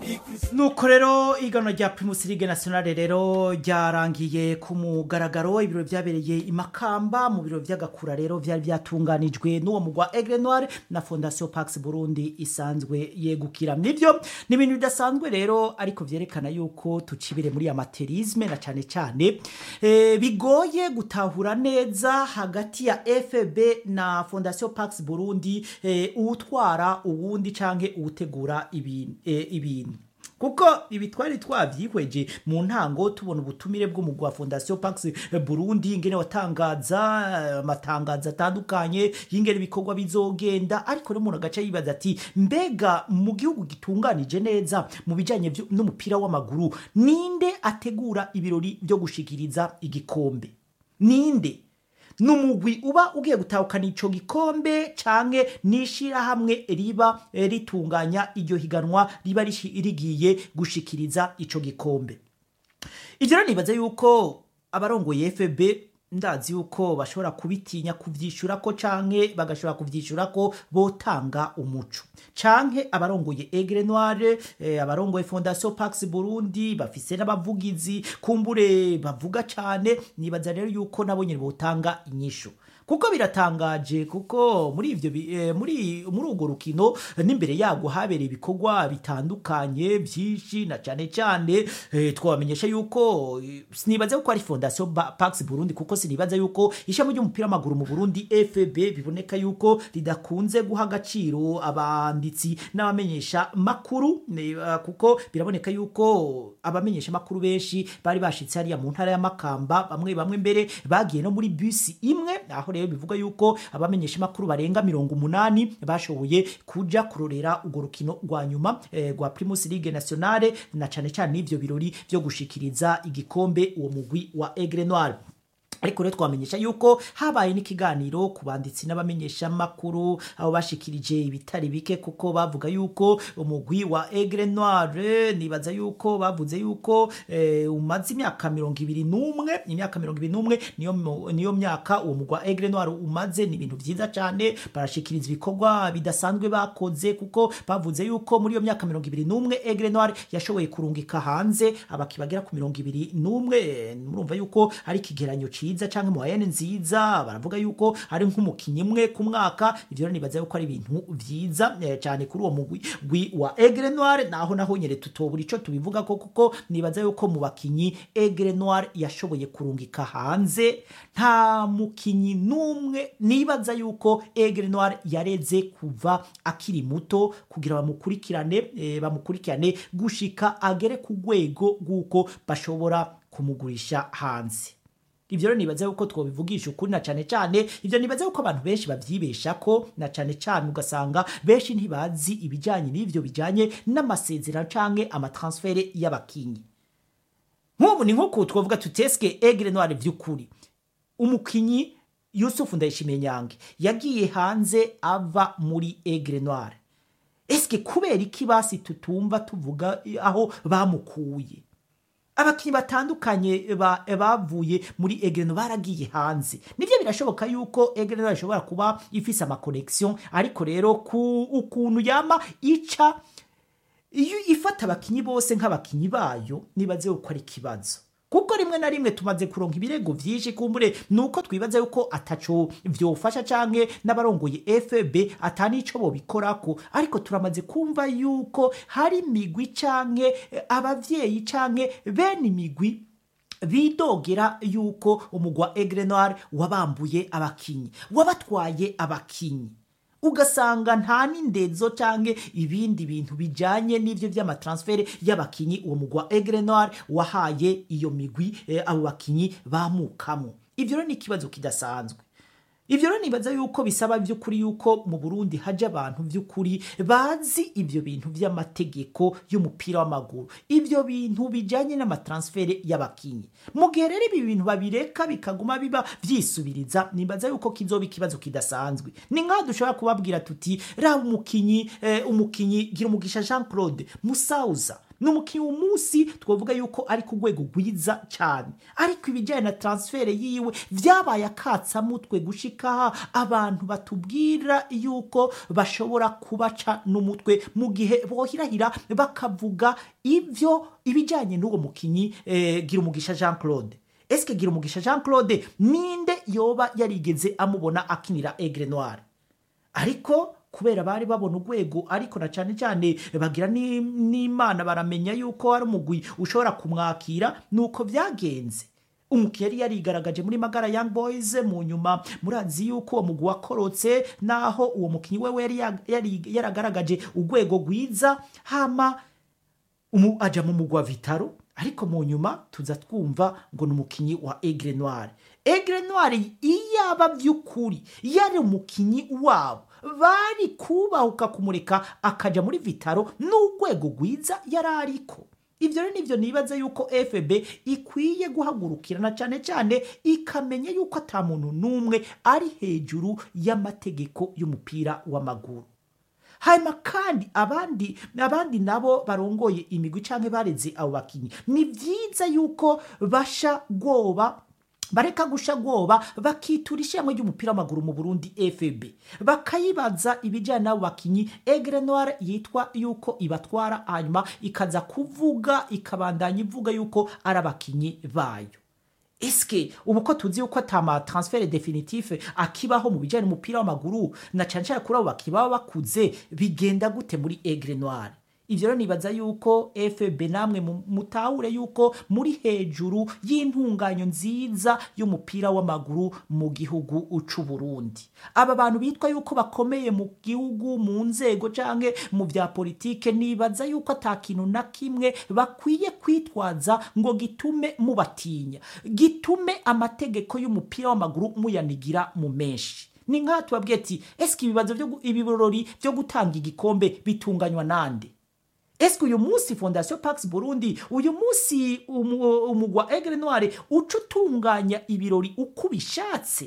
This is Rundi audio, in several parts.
nuko rero igano rya Primus Ligue Nationale rero ryarangiye ku mugaragaro ibiro byabereye imakamba mu biro by'agakura rero byari byatunganijwe n'uwo mugwa Aigle Noir na Fondation Pax Burundi isanzwe yegukira nivyo ni ibintu bidasanzwe rero ariko vyerekana yuko tucibire muri amateurisme na cyane bigoye gutahura neza hagati ya FB na Fondation Pax Burundi utwara uwundi canke utegura ibintu kuko ibitwari twavyihweje mu ntango tubona ubutumire bw'umugwa Fondation Pax Burundi ingene watangaza amatangaza atandukanye yingere bikorwa bizogenda ariko rero umuntu agaca yibaza ati mbega mu gihugu gitunganije neza mu bijanye n'umupira w'amaguru ninde ategura ibirori byo gushikiriza igikombe ninde numugwi uba ugiye gutahukana ico gikombe canke nishira hamwe riba ritunganya iryo higanwa riba rigiye gushikiriza ico gikombe ivyo nibaza yuko abarongoye FB ndazi yuko bashobora kubitinya kuvyishura ko canke bagashobora kuvyishura ko botanga umuco canke abarongoye Aigle Noir abarongoye Fondation Pax Burundi bafise n'abavugizi kumbure bavuga cane nibaza rero yuko nabo nyine botanga inyisho kuko biratangaje kuko muri ivyo muri ugo rukino n'imbere yago habereye ibikorwa bitandukanye byinshi na cyane twabamenyesha yuko sinibaza ko ari Fondation Pax Burundi kuko sinibaza yuko ishamo ry'umupira w'amaguru mu Burundi FB biboneka yuko ridakunze guha agaciro abanditsi n'abamenyesha makuru kuko biraboneka yuko abamenyesha makuru benshi bari bashitse hariya mu ntara ya Makamba bamwe mbere bagiye no muri bus imwe aho rero bivuga yuko abamenyesha makuru barenga 180 bashoboye kuja kurorera ugo rukino rwa nyuma rwa Primus Ligue Nationale na cyane n'ivyo birori byo gushikiriza igikombe uwo mugwi wa Aigle Noir ariko rero twamenyesha yuko habaye n'ikiganiro kubanditsi n'abamenyesha makuru abo bashikirije ibitari bike kuko bavuga yuko umugwi wa Aigle Noir nibaza yuko bavuze yuko umaze imyaka 21 niyo myaka uwo mugwa Aigle Noir umaze ni ibintu byiza cyane barashikiriza ibikorwa bidasanzwe bakoze kuko bavuze yuko muri iyo myaka 21 Aigle Noir yashoboye kurungika hanze abakibagira ku 21 murumva yuko ari kigeranyo ciza canke mu ayene nziza baravuga yuko ari nk'umukinyi mwe ku mwaka ivyo nibaza yuko ari ibintu vyiza cyane kuri uwo mugwi wa Aigle Noir naho nyere tutobura ico tubivuga ko kuko nibaza yuko mu bakinyi Aigle Noir yashoboye kurungika hanze nta mukinyi numwe nibaza yuko Aigle Noir yareze kuva akiri muto kugira bamukurikirane gushika agere ku rwego guko bashobora kumugurisha hanze ivyo rero nibaza yuko twobivugisha ukuri na cyane ivyo nibaza yuko abantu benshi bavyibesha ko na cyane ugasanga benshi ntibazi ibijanye n'ivyo bijanye n'amasezerano canke amatransfert y'abakinyi nk'ubu ni nko twovuga tuteske Aigle Noir vy'ukuri umukinyi Yusuf Ndayishimiye Nyange yagiye hanze ava muri Aigle Noir eske kubera iki basi tutumva tuvuga aho bamukuye abakinyi batandukanye bavuye muri Aigle Noir baragiye hanze nivyo birashoboka yuko Aigle Noir ishobora kuba ifise ama connection ariko rero ukuntu yama ica iyo ifata abakinyi bose nk'abakinyi bayo nibaze uko ari kibazo kuko rimwe na rimwe tumaze kuronka ibirego vyinshi kumbure nuko twibaza yuko ataco vyofasha canke n'abarongoye FB atani ico bobikorako ariko turamaze kumva yuko hari migwi canke abavyeyi canke bene migwi bidogera yuko umugwa Aigle Noir wabambuye abakinyi wabatwaye abakinyi ugasanga nta n'indezo canke ibindi bintu bijanye n'ivyo vy'amatransfert y'abakinyi uwo mugwa Aigle Noir wahaye iyo migwi abo bakinyi bamukamo ivyo rero ni kibazo kidasanzwe ivyo rero nibaza yuko bisaba vy'ukuri yuko mu Burundi haje abantu vy'ukuri bazi ivyo bintu vy'amategeko y'umupira w'amaguru ivyo bintu bijanye n'amatransfert y'abakinyi mu gihe rero ibi bintu babireka bikaguma biba vyisubiriza nibaza yuko kizoba ikibazo kidasanzwe ni nka dushobora kubabwira tuti ra umukinyi gira umugisha Jean Claude Musauza n'umukinnyi umunsi twavuga yuko ari ku rwego rwiza cyane, ariko ibijyanye na transfer yiwe vyabaye akatsamutwe gushika abantu batubwira yuko bashobora kubaca n'umutwe mu gihe bohirahira bakavuga ivyo ibijyanye n'uwo mukinyi Girumugisha Jean Claude. Eske Girumugisha Jean Claude ninde yoba yarigeze amubona akinira Aigle Noir? Ariko kubera bari babona urwego, ariko na cyane cyane bagira n'Imana baramenya yuko ari umugwi ushobora kumwakira, nuko byagenze. Umukeri yarigaragaje muri Magara Young Boys, mu nyuma murazi yuko uwo mugwi wakorotse, naho uwo mukinyi wewe yari yaragaragaje urwego rwiza, hama aja mu mugwi wa Vitaro, ariko mu nyuma tuza twumva ngo n'umukinyi wa Aigle Noir. Aigle Noir iyaba vy'ukuri yari umukinyi wabo, bari kubahuka kumureka akaja muri Vitaro n'urwego rwiza yarariko. Ivyo rero nivyo nibaza yuko FB ikwiye guhagurukirana cyane cyane, ikamenya yuko ata muntu numwe ari hejuru y'amategeko y'umupira w'amaguru. Hanyuma kandi abandi nabo barongoye imigwi canke bareze abo bakinyi, ni vyiza yuko bareka gusha gwoba bakitura ishyamwe ry'umupira w'amaguru mu Burundi FB, bakayibaza ibijyanye n'abo bakinyi Aigle Noir yitwa yuko ibatwara, hanyuma ikaza kuvuga ikabandanya ivuga yuko ari abakinyi bayo. Eske ubu ko tuzi yuko atama transfer definitif akibaho mu bijyanye n'umupira w'amaguru, na cyane cyane kuri abo bakibaho bakuze, bigenda gute muri Aigle Noir? Ivyo rero nibaza yuko FB namwe mutahure yuko muri hejuru y'intunganyo nziza y'umupira w'amaguru mu gihugu c'u Burundi. Aba bantu bitwa yuko bakomeye mu gihugu, mu nzego canke mu vya politike, nibaza yuko atakintu na kimwe bakwiye kwitwaza ngo gitume mubatinya, gitume amategeko y'umupira w'amaguru muyanigira mu menshi. Ni nka tubabwiye ati eske ibirori byo gutanga igikombe bitunganywa nande? Eske uyu munsi Fondation Pax Burundi, uyu munsi umugwa Aigle Noir ucutunganya ibirori uko bishatse?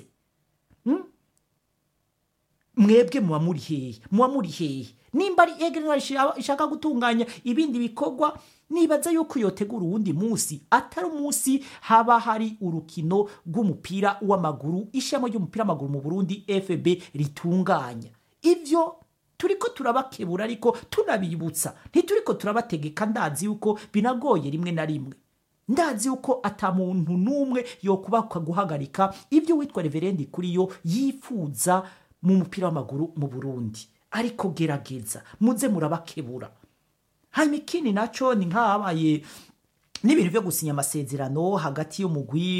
Mwebwe muba muri hehe? Nimba ari Aigle Noir ishaka gutunganya ibindi bikorwa, nibaza yuko yotegura uwundi munsi atari umunsi haba hari urukino rw'umupira w'amaguru, ishyamo ry'umupira w'amaguru mu Burundi FB ritunganya. Ivyo turiko turabakebura, ariko tunabibutsa, ntituriko turabategeka. Ndazi yuko binagoye rimwe na rimwe, ndazi yuko ata muntu numwe yokubahuka guhagarika ibyo witwa Reverendi kuri yo yifuza mu mupira w'amaguru mu Burundi, ariko gerageza muze murabakebura. Hanyuma ikindi naco ni nk'abaye n'ibintu byo gusinya amasezerano hagati y'umugwi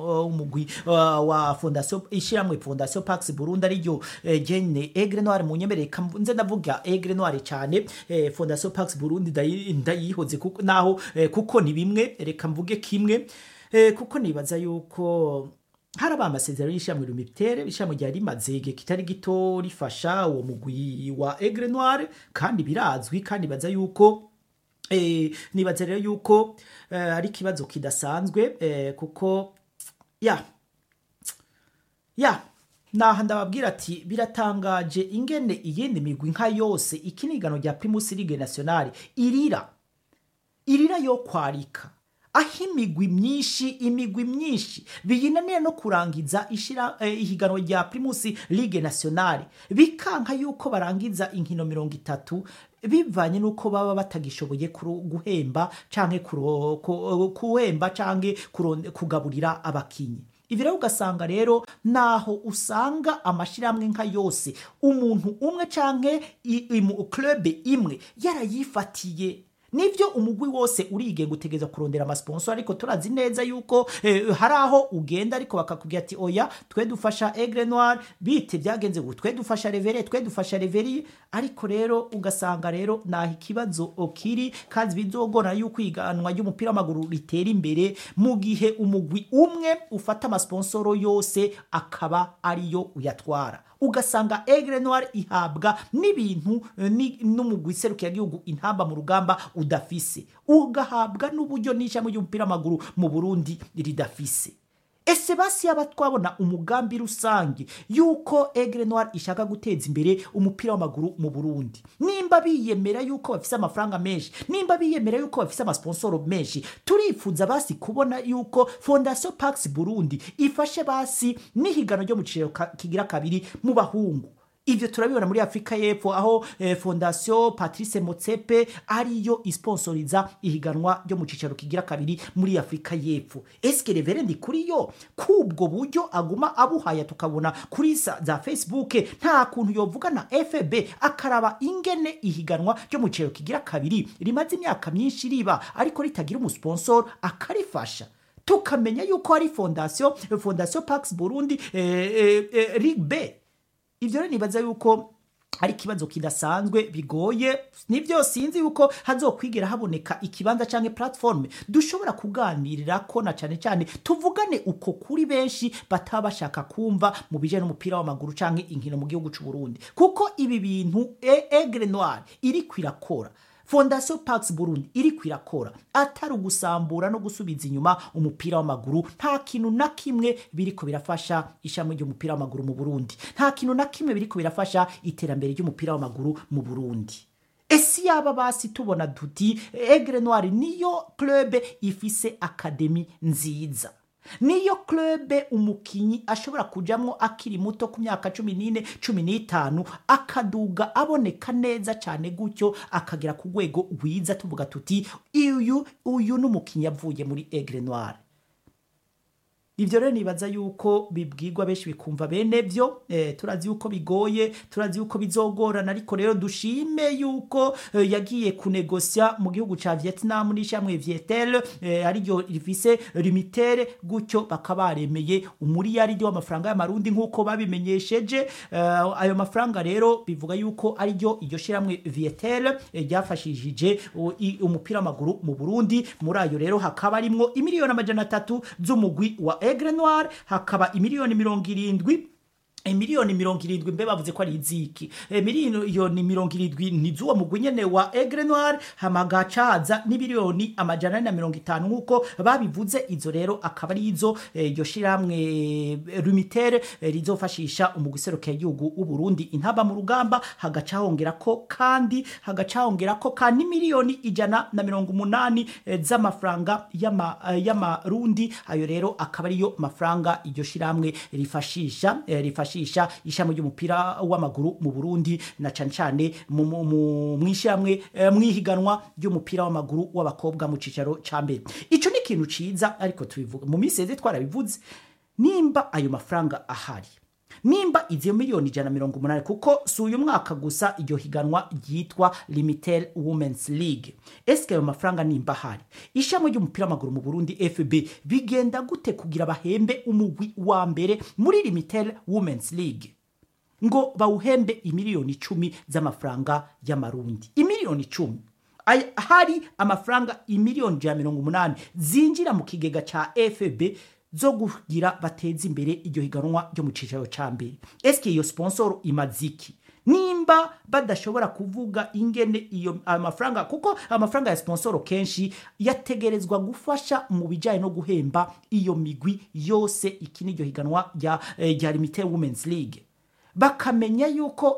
wa Fondation ishiramwe Fondation Pax Burundi ariyo gene Aigle Noir. mu nyemerere nze ndavuga Aigle Noir cyane, Fondation Pax Burundi ndayihoze kuko naho kuko ni bimwe, reka mvuge kimwe, kuko nibaza yuko haraba amasezerano y'ishyamwe Lumitere, ishyamwe rya rimaze igihe kitari gito rifasha uwo mugwi wa Aigle Noir, kandi birazwi, kandi baza yuko nibaza rero yuko ari kibazo kidasanzwe, kuko naha ndababwira ati biratangaje ingene iyindi migwi nka yose ikinigano rya Primus Ligue Nationale irira yo kwarika, aho imigwi myinshi biyinaniye no kurangiza ihiganwa rya Primus Ligue Nationale, bikanka yuko barangiza inkino 30 bivanye nuko baba batagishoboye guhemba canke kuhemba canke kugaburira abakinyi. Ivi rero ugasanga rero naho usanga amashiramwe nka yose umuntu umwe canke club imwe yarayifatiye. Nivyo umugwi wose urigenga utegeza kurondera amasponsor, ariko turazi neza yuko hari aho ugenda ariko bakakubwira ati oya twe dufasha Aigle Noir, bite byagenze ngo twe dufasha Reveri, ariko rero ugasanga rero naho ikibazo okiri, kandi bizogora yuko iganwa y'umupira w'amaguru ritera imbere mu gihe umugwi umwe ufata amasponsoro yose akaba ariyo uyatwara. Ugasanga Aigle Noir ihabwa n'ibintu n'umugwi serukiye gihugu intamba mu rugamba udafise, ugahabwa n'uburyo n'ishyamwe y'umupira w'amaguru mu Burundi ridafise. ese basi yaba twabona umugambi rusange yuko Aigle Noir ishaka guteza imbere umupira w'amaguru mu Burundi, nimba biyemera yuko bafise amafaranga menshi, nimba biyemera yuko bafise amasponsoro menshi, turifuza basi kubona yuko Fondation Pax Burundi ifashe basi n'ihigano ryo mu cicaro kigira kabiri mu bahungu. Ivyo turabibona muri Afrika y'Epfo aho Fondation Patrice Motsepe ariyo isponsoriza ihiganwa ryo mu cicaro kigira kabiri muri Afrika y'Epfo. Eske Reverend kuriyo kubwo buryo aguma abuhaya tukabona kuri za Facebook nta kuntu yovuga na FB akaraba ingene ihiganwa ryo mu cicaro kigira kabiri rimaze imyaka myinshi riba ariko ritagira umusponsor akarifasha, tukamenya yuko ari Fondation Pax Burundi Ligue B. Ivyo rero nibaza yuko ari kibazo kidasanzwe bigoye, nivyo sinzi yuko hazokwigira haboneka ikibanza canke platform dushobora kuganirira ko na cane cyane tuvugane uko kuri benshi batabashaka kumva mu bijanye n'umupira w'amaguru canke inkino mu gihugu c'u Burundi, kuko ibi bintu Aigle Noir iri kwirakora, Fondation Pax Burundi iri kwirakora atari ugusambura no gusubiza inyuma umupira w'amaguru. Nta kintu na kimwe biriko birafasha ishami ry'umupira w'amaguru mu Burundi, nta kintu na kimwe biriko birafasha iterambere ry'umupira w'amaguru mu Burundi. Esi yaba basi tubona duti Aigle Noir niyo club ifise academy nziza, niyo club umukinyi ashobora kujamwo akiri muto ku myaka 14 15 akaduga aboneka neza cyane gutyo akagera ku rwego rwiza, tuvuga tuti uyu n'umukinyi yavuye muri Aigle Noir. Ivyo rero nibaza yuko bibwirwa benshi bikumva bene byo, turazi yuko bigoye, turazi yuko bizogorana, ariko rero dushime yuko yagiye kunegosia mu gihugu ca Vietnam n'ishamwe Vietel ariryo rifise limitere, gutyo bakabaremeye umuriyaridi w'amafaranga y'amarundi nkuko babimenyesheje. Ayo mafaranga rero bivuga yuko ariryo iryo shiramwe Vietel ryafashishije umupira w'amaguru mu Burundi. Muri ayo rero hakaba arimwo 1,300,000 z'umugwi wa Aigle Noir, hakaba imiliyoni 70 mbe bavuze ko ari iziki miliyoni 70 ni zuwa mugwi nyene wa Aigle Noir, hamagacaza n'imiliyoni 450 nkuko babivuze. Izo rero akaba ari izo iryo shiramwe limitere rizofashisha umugwiseruka y'igihugu u Burundi intaba mu rugamba, hagacahongerako kandi miliyoni 180 z'amafaranga y'amarundi. Ayo rero akaba ariyo mafaranga iryo shiramwe rifashisha ishami ry'umupira w'amaguru mu Burundi, na cane cane mwishamwe mwihiganwa ry'umupira w'amaguru w'abakobwa mu cicaro ca mbere. Ico ni kintu ciza, ariko tubivuga mu miseze twarabivuze, nimba ayo mafaranga ahari, nimba izo miliyoni 180, kuko si uyu mwaka gusa iryo higanwa ryitwa Limited Women's League. Eske ayo mafaranga nimba ahari, ishami ry'umupira w'amaguru mu Burundi FB bigenda gute kugira bahembe umugwi wa mbere muri Limited Women's League ngo bawuhembe imiliyoni 10 z'amafaranga y'amarundi? Imiliyoni 10 hari amafaranga imiliyoni 180 zinjira mu kigega ca FB zo kugira bateza imbere iryo higanwa ryo mu cicaro ca mbere. Eske iyo sponsor imaziki nimba badashobora kuvuga ingene iyo amafaranga, kuko amafaranga ya sponsor kenshi yategerezwa gufasha mu bijanye no guhemba iyo migwi yose ikini iryo higanwa rya Limited Women's League, bakamenya yuko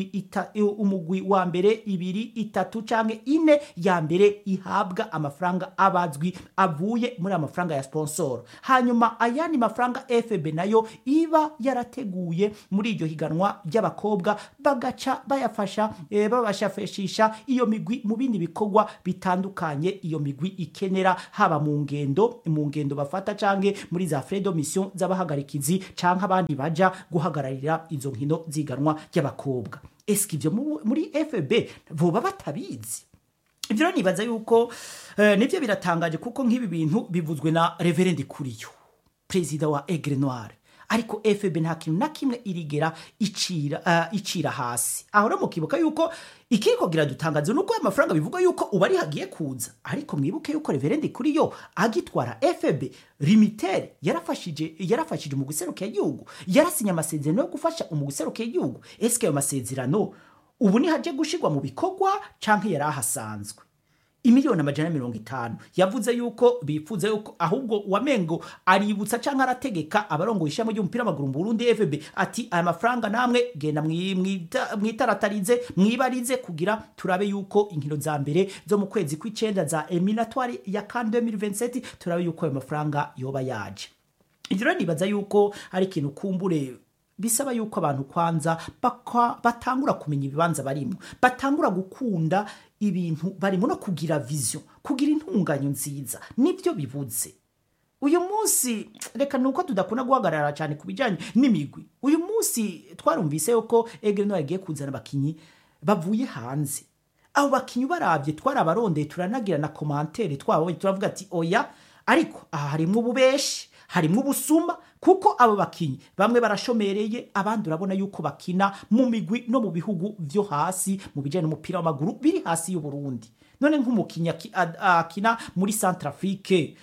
umugwi wa mbere 2 3 canke 4 ya mbere ihabwa amafaranga abazwi avuye muri amafaranga ya sponsor, hanyuma ayani mafaranga FB nayo iba yarateguye muri iryo higanwa ry'abakobwa bagaca bayafasha babashafishisha iyo migwi mu bindi bikorwa bitandukanye iyo migwi ikenera, haba mu ngendo bafata canke muri za fredo mission z'abahagarikizi canke abandi baja guhagararira izo nkino ziganwa y'abakobwa. Eske ivyo muri FB vuba batabizi? Ivyo nibaza yuko nivyo biratangaje, kuko nk'ibi bintu bivuzwe na Reverend Kuriyo, president wa Aigle Noir, ariko FB nta kintu na kimwe irigera icira hasi. Aho rero mukibuka yuko ikiriko giradutangaza nuko amafaranga bivuga yuko ubari hagiye kuza, ariko mwibuke yuko Reverend Kuriyo agitwara FB Limited yarafashije mu guseruka y'igihugu, yarasinya amasezerano yo gufasha umuguseruka y'igihugu. Eske ayo masezerano ubu ni haje gushirwa mu bikorwa canke yarahasanzwe? imiliyoni 150 yavuze yuko bifuza yuko ahubwo wamengo aributsa canke arategeka abarongo ishamo ry'umupira w'amaguru mu Burundi FB ati aya mafaranga namwe genda mwitaratarize mwibarize kugira turabe yuko inkino za mbere zo mu kwezi kw'icenda za eliminatoire ya CAN 2027 turabe yuko ayo mafaranga yoba yaje. Ivyo nibaza yuko ari ikintu kumbure bisaba yuko abantu kwanza batangura kumenya ibibanza barimo, batangura gukunda ibintu barimo no kugira vision, kugira intunganyo nziza, nivyo bivuze. Uyu munsi reka nuko tudakuna guhagarara cyane kubijanye n'imigwi. Uyu munsi twarumvise yuko Aigle Noir yagiye kuzana abakinyi bavuye hanze. Abo bakinyi baravye twarabarondeye turanagira na commentaire twabo turavuga ati oya, ariko aha harimo ububeshi, harimo ubusuma, kuko abo bakinyi bamwe barashomereye, abandi urabona yuko bakina mu migwi no mu bihugu vyo hasi mu bijanye n'umupira w'amaguru biri hasi y'u Burundi. None nk'umukinyi akina muri Centrafrique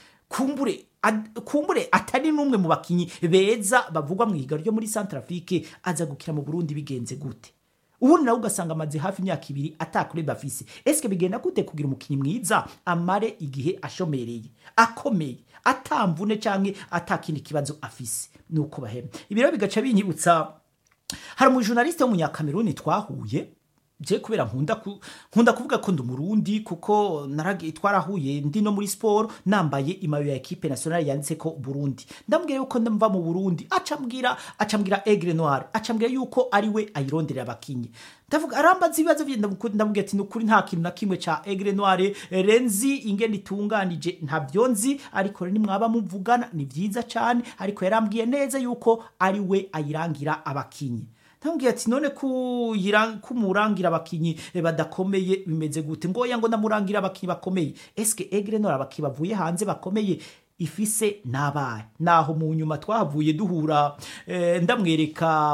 kumbure atari numwe mu bakinyi beza bavugwa mu higa ryo muri Centrafrique aza gukira mu Burundi bigenze gute? Ubundi nawe ugasanga amaze hafi imyaka 2 atakure bafise. Eske bigenda gute kugira umukinyi mwiza amare igihe ashomereye, akomeye, atamvune canke atakindi kibazo afise? Nuko bahema. Ibiro bigaca binyibutsa hari mu journaliste w'umunyakameruni twahuye, je kubera nkunda kuvuga ko ndi Murundi kuko twarahuye ndi no muri sport nambaye imayo ya equipe nationale yanditse ko Burundi. Ndambwira yuko ndamva mu Burundi, acambwira Aigle Noir, acambwira yuko ari we ayironderera abakinyi. Ndavuga arambaza ibibazo ndamubwira ati nukuri nta kintu na kimwe ca Aigle Noir renzi ingene itunganije ntavyo nzi, ariko ni mwaba muvugana ni vyiza cyane, ariko yarambwiye neza yuko ari we ayirangira abakinyi. Tambwiye ati none kumurangira abakinyi badakomeye bimeze gute? Ngoya ngo namurangira abakinyi bakomeye. Eske Aigle Noir abakinyi bavuye hanze bakomeye ifise nabaye? Naho mu nyuma twavuye duhura ndamwereka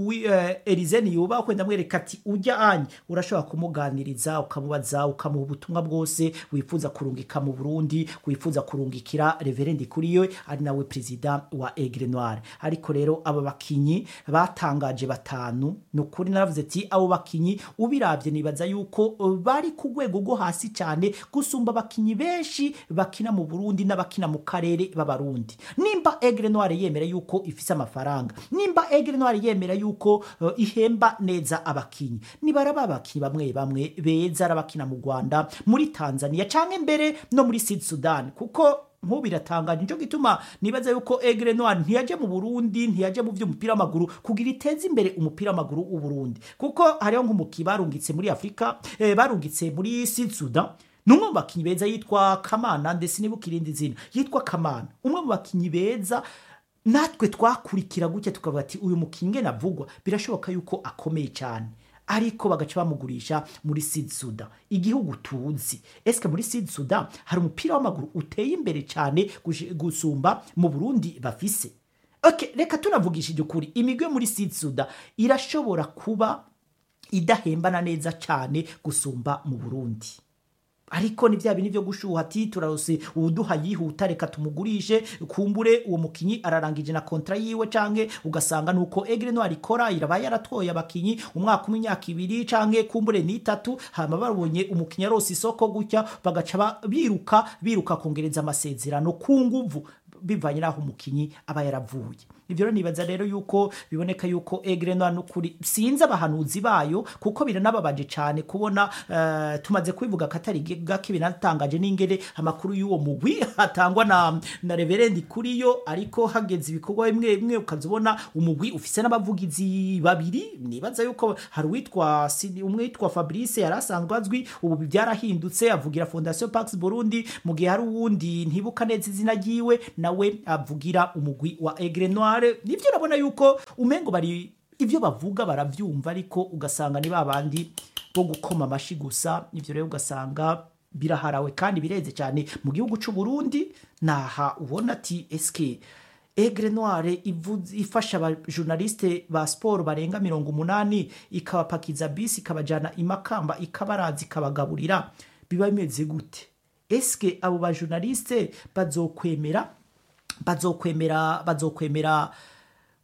Elizeni yuba ko ndamwereka ati ujya anye urashobora kumuganiriza ukamubaza ukamuha ubutumwa bwose wifuza kurungika mu Burundi, wifuza kurungikira Reverend Kuriyo ari nawe president wa Aigle Noir. Ariko rero aba bakinyi batangaje batanu, nukuri naravuze ati abo bakinyi ubiravye nibaza yuko bari ku rwego rwo hasi cyane gusumba abakinyi benshi bakina mu Burundi n'abakina mu karere b'abarundi. Nimba Aigle Noir yemera yuko ifise amafaranga, nimba Aigle Noir yemera yuko ihemba neza abakinyi, nibaraba abakinyi bamwe beza arabakina mu Rwanda, muri Tanzania canke mbere no muri Sud Sudan, kuko nk'ubiratangaje nico gituma nibaza yuko Aigle Noir ntiyaje mu Burundi, ntiyaje mu vy'umupira w'amaguru kugira iteze imbere umupira w'amaguru w'u Burundi, kuko hariho nk'umuki barungitse muri Afrika, barungitse muri Sud Sudan. Numwe mu bakinyi beza yitwa Kamana, ndetse nibukirindi zina yitwa Kamana, umwe mu bakinyi beza natwe twakurikira gutya tukavuga ati uyu mukinge navugwa birashoboka yuko akomeye cyane, ariko bagaca bamugurisha muri Sud Sudan, igihugu tuzi. Eske muri Sud Sudan hari umupira w'amaguru uteye imbere cyane gusumba mu Burundi bafise? Okay, reka tunavugishije ukuri, imigwe muri Sud Sudan irashobora kuba idahembana neza cyane gusumba mu Burundi, ariko ni bya bintu byo gushuha ati turarose uduha yihuta reka tumugurishe, kumbure uwo mukinyi ararangije na kontra yiwe, canke ugasanga nuko Aigle Noir ikora irabaye yaratoye abakinyi umwaka umyaka 2 canke kumbure ni 3, hama barubonye umukinyi arose isoko gutya bagaca biruka kongereza amasezerano ku nguvu bivanye naho umukinyi aba yaravuye. Ivyo rero nibaza rero yuko biboneka yuko Aigle Noir nukuri sinza abahanuzi bayo, kuko biranababaje cyane kubona tumaze kubivuga katari gake binatangaje n'ingere amakuru y'uwo mugwi atangwa na Reverend Kuriyo, ariko hageze ibikorwa bimwe ukazubona umugwi ufise n'abavugizi babiri. Nibaza yuko hari umwe witwa Fabrice yarasanzwe azwi, ubu byarahindutse avugira Fondation Pax Burundi, mu gihe hari uwundi ntibuka neza izina ryiwe nawe avugira umugwi wa Aigle Noir. Nivyo urabona yuko umengo bari ivyo bavuga baravyumva, ariko ugasanga ni babandi bo gukoma amashi gusa. Ivyo rero ugasanga biraharawe kandi bireze cyane mu gihugu cy'u Burundi. Naha ubona ati eske Aigle Noir ifasha aba journaliste ba sport barenga 80 ikabapakiza bisi ikabajana imakamba ikabarazi ikabagaburira, biba bimeze gute? Eske abo ba journaliste bazokwemera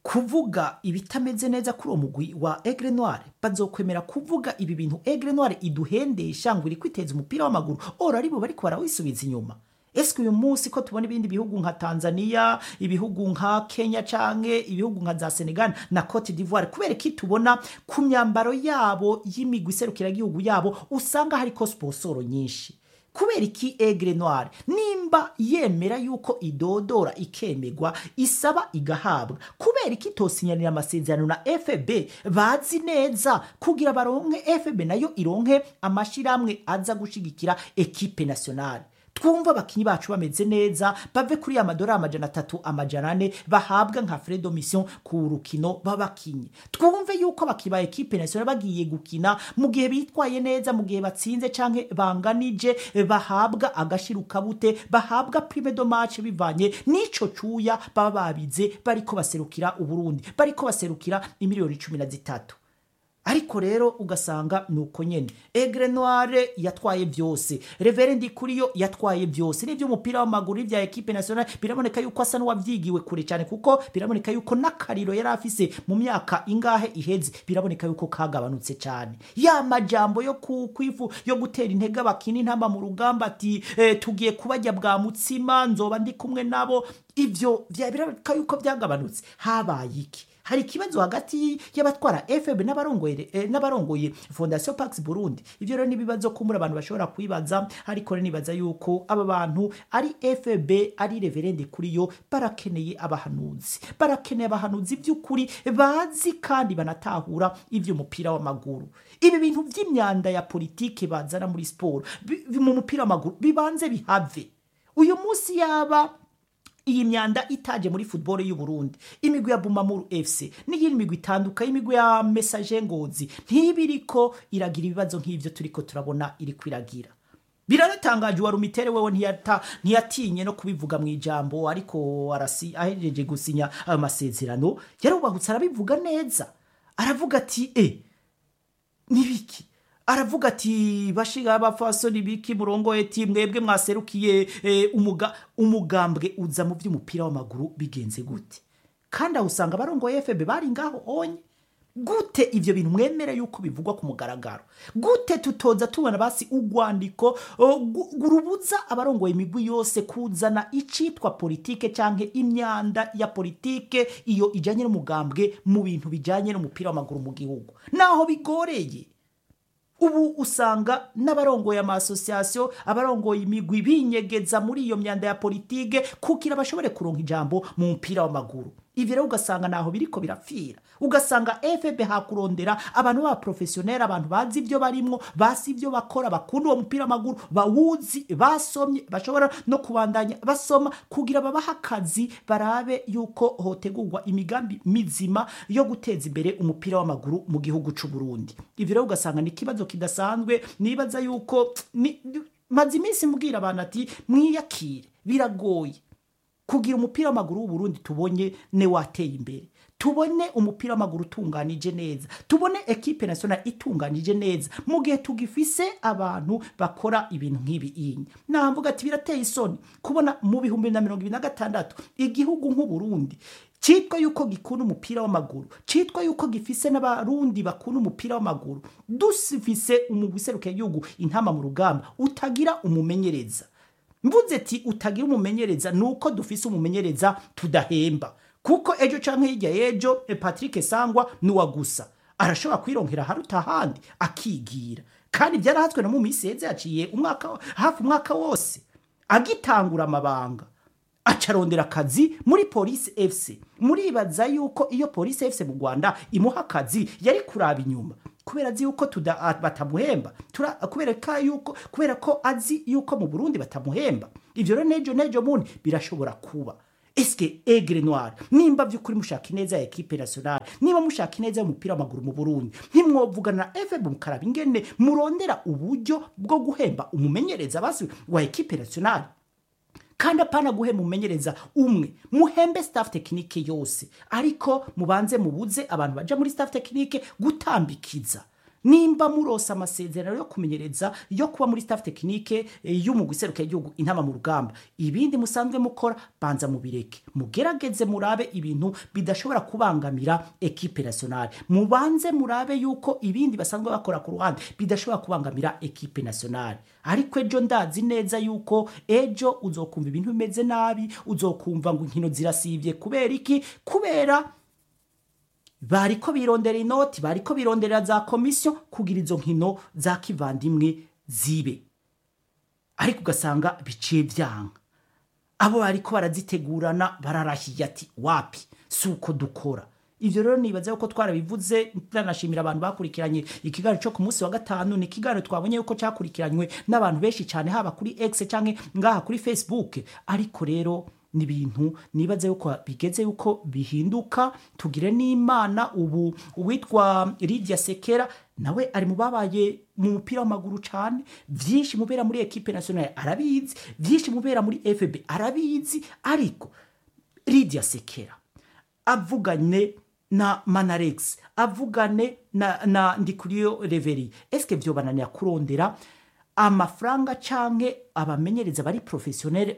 kuvuga ibitameze neza kuri uwo mugwi wa Aigle Noir, bazokwemera kuvuga ibi bintu Aigle Noir iduhendesha ngo iri kwiteza umupira w'amaguru, ora aribo bariko barawisubiza inyuma. Eske uyu munsi ko tubona ibindi bihugu nka Tanzania, ibihugu nka Kenya canke ibihugu nka za Senegal na Cote d'Ivoire, kubera ki tubona ku myambaro yabo y'imigwi iserukira igihugu yabo usanga hariko sponsoro nyinshi? Kubera iki Aigle Noir nimba yemera yuko idodora ikemegwa isaba igahabwa, kubera iki tosinyanira amasezerano na FB bazi neza kugira baronke FB nayo ironke amashiramwe aza gushigikira equipe nationale? Twumva abakinyi bacu bameze neza, bave kuri amadora $300 $400 bahabwa nka frais de mission ku rukino babakinyi. Twumve yuko abakiba equipe nationale bagiye gukina mu gihe bitwaye neza, mu gihe batsinze canke banganije, bahabwa agashiruka bute, bahabwa prime de match bivanye nico cuya baba babize bariko baserukira Uburundi, bariko baserukira imiliyoni 13. Ariko rero ugasanga nuko nyene Aigle Noir yatwaye byose, Reverend Kuriyo yatwaye byose, n'ivyo umupira w'amaguru vya equipe nationale biraboneka yuko asa n'uwavyigiwe kure cyane, kuko biraboneka yuko nakariro yari afise mu myaka ingahe iheze biraboneka yuko kagabanutse cyane. Ya majambo yo kwifu yo gutera intege abakini ntamba mu rugamba ati tugiye kubajya bwa mutsima nzoba ndi kumwe nabo, ivyo biraboneka yuko byagabanutse. Habaye iki? Hari kibazo hagati y'abatwara FB n'abarongoye Fondation Pax Burundi? Ivyo rero nibibazo kumura abantu bashobora kwibaza, ariko rero nibaza yuko aba bantu ari FB ari Reverend Kuriyo barakeneye abahanuzi by'ukuri bazi kandi banatahura ivyo mupira w'amaguru. Ibi bintu vy'imyanda ya politike bazana muri sport mu mupira w'amaguru bibanze bihave. Uyu munsi yaba iyi myanda itaje muri football y'u Burundi, imigwi ya Bumamuru FC n'iyindi migwi itanduka, imigwi ya Message Ngozi ntibiriko iragira ibibazo nk'ivyo turiko turabona iri kwiragira. Biranatangaje wa Rumitere wewe ntiyatinye no kubivuga mu ijambo, ariko ahejeje gusinya amasezerano yarubahutse arabivuga neza, aravuga ati nibiki, aravuga ati bashiga abafasoni biki murongo team mwebwe mwaserukiye umugambwe uza mu by'umupira w'amaguru bigenze gute? Kandi usanga barongo FB bari ngaho onye gute ivyo bintu mwemera yuko bivugwa ku mugaragaro? Gute tutoza tubona basi ugwandiko gurubuza abarongoye imigwi yose kuzana icitwa politike canke imyanda ya politike iyo ijanye n'umugambwe mu bintu bijanye n'umupira w'amaguru mu gihugu naho bigoreye? Ubu usanga n'abarongoye ama association, abarongoye imigwi binyegeza muri iyo myanda ya politike kukira bashobore kuronka ijambo mu mpira w'amaguru. Ivyo rero ugasanga naho biriko birapfira, ugasanga FB hakurondera abantu ba professionnel, abantu bazi ivyo barimwo, basi ivyo bakora, bakunda uwo mupira w'amaguru, bawuzi, basomye, bashobora no kubandanya basoma kugira babaha akazi barabe yuko hotegurwa imigambi mizima yo guteza imbere umupira w'amaguru mu gihugu c'u Burundi. Ivyo rero ugasanga ni kibazo kidasanzwe. Nibaza yuko maze iminsi mbwira abantu ati mwiyakire, biragoye kugira umupira w'amaguru w'u Burundi tubonye ne wateye imbere, tubone umupira w'amaguru utunganije neza, tubone equipe nationale itunganije neza mu gihe tugifise abantu bakora ibintu nk'ibi inye. Namvuga ati birateye isoni kubona mu 2026 igihugu nk'u Burundi citwa yuko gikunda umupira w'amaguru, citwa yuko gifise n'abarundi bakunda umupira w'amaguru, dusifise umugwiseruke y'igihugu intama mu rugamba utagira umumenyereza. Mvuze ati utagira umumenyereza nuko dufise umumenyereza tudahemba, kuko ejo canke hirya yejo Patrick Sangwa nuwa gusa arashobora kwironkera haruta handi akigira, kandi byarahatswe no mu miseze yaciye hafi umwaka wose agitangura amabanga acarondera akazi muri Police FC. Muribaza yuko iyo Police FC mu Rwanda imuha akazi yari kuraba inyuma kubera azi yuko batamuhemba, kubera ko azi yuko mu Burundi batamuhemba? Ivyo rero nejo mundi birashobora kuba. Eske Aigle Noir nimba vy'ukuri mushaka ineza ya equipe nationale, niba mushaka ineza y'umupira w'amaguru mu Burundi, ntimwovugana na FB mukaraba ingene murondera uburyo bwo guhemba umumenyereza basi wa equipe nationale, kandi apana guhemba umumenyereza umwe, muhembe staff technique yose, ariko mubanze mubuze abantu baje muri staff technique gutambikiza. nimba murosa amasezerano yo kumenyereza yo kuba muri staff technique y'umugwi seruka y'igihugu intama mu rugamba, ibindi musanzwe mukora banza mubireke, mugerageze murabe ibintu bidashobora kubangamira equipe nationale, mubanze murabe yuko ibindi basanzwe bakora ku ruhande bidashobora kubangamira equipe nationale. Ariko ejo ndazi neza yuko ejo uzokumva ibintu bimeze nabi, uzokumva ngo inkino zirasivye. Kubera iki? Kubera bariko birondera inoti, bariko birondera za komisiyo kugira izo nkino za kivandimwe zibe, ariko ugasanga biciye vyanga. Abo bariko barazitegurana bararahiye ati wapi suko dukora. Ivyo rero nibaza yuko twarabivuze, ndanashimira abantu bakurikiranye ikiganiro cyo ku munsi wa gatanu. Ni ikiganiro twabonye yuko cyakurikiranywe n'abantu benshi cyane, haba kuri X canke ngaha kuri Facebook. Ariko rero ni ibintu nibaza yuko bigeze yuko bihinduka. Tugire n'Imana. Ubu uwitwa Lydia Sekera nawe ari mubabaye mu mupira w'amaguru cyane, vyinshi mubera muri equipe nationale arabizi, vyinshi mubera muri FB arabizi. Ariko Lydia Sekera avugane na Manarex, avugane na Ndikuriyo Reveri, eske vyo bananiya kurondera amafaranga canke abamenyereza bari professionnel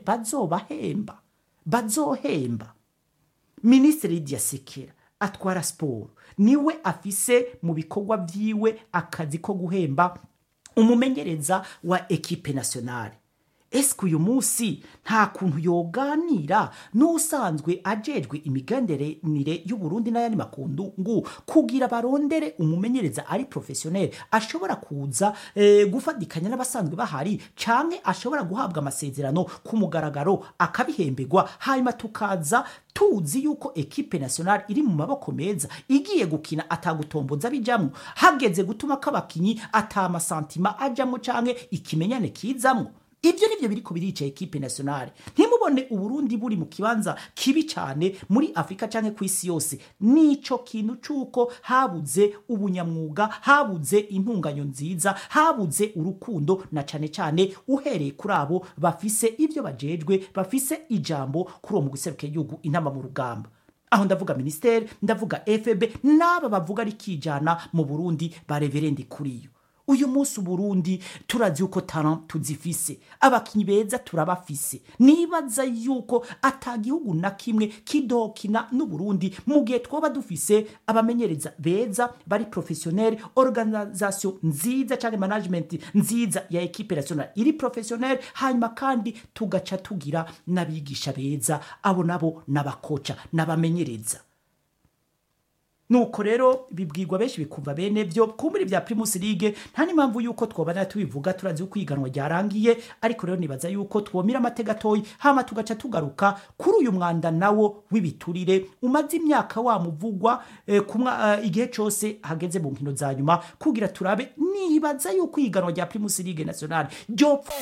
bazohemba? Ministre Lydia Sekera atwara sport, niwe afise mu bikorwa vyiwe akazi ko guhemba umumenyereza wa equipe nationale. Eske uyu munsi nta kuntu yoganira n'usanzwe ajejwe imigenderanire y'u Burundi n'ayandi makundu ngo kugira barondere umumenyereza ari professionnel ashobora kuza gufadikanya n'abasanzwe bahari, canke ashobora guhabwa amasezerano ku mugaragaro akabihembegwa, hanyuma tukaza tuzi yuko equipe nationale iri mu maboko meza, igiye gukina atagutomboza bijamwo, hageze gutuma kabakinyi atama santima ajamwo canke ikimenyane kizamwo. Ibyo nivyo biriko birica equipe nationale. Ntimubone Uburundi buri mu kibanza kibi cyane muri Afrika canke kwisi yose, nico kintu cuko habuze ubunyamwuga, habuze intunganyo nziza, habuze urukundo, na cane uhereye kuri abo bafise ivyo bajejwe, bafise ijambo kuri uwo mu guseruka y'igihugu intama mu rugamba. Aho ndavuga ministere, ndavuga FB, n'aba bavuga rikijana mu Burundi ba Reverend Kuriyo. Uyu munsi Burundi turazi yuko talent tuzifise, abakinyi beza turabafise. Nibaza yuko atagihugu na kimwe kidokina n'u Burundi mu gihe twoba dufise abamenyereza beza bari professionnel, organisation nziza cyane management nziza ya equipe nationale iri professionnel, hanyuma kandi tugaca tugira nabigisha beza, abo nabo nabakoca n'abamenyereza. Nuko rero bibwirwa benshi bikumva bene byo kumbura bya Primus League, nta n'impamvu yuko twobana tubivuga, turazi uko iganwa ryarangiye. Ariko rero nibaza yuko twomira amateka toyi, hama tugaca tugaruka kuri uyu mwanda nawo w'ibiturire umaze imyaka wamuvugwa igihe cyose hageze mu nkino za nyuma, kugira turabe nibaza yuko iganwa rya Primus League nationale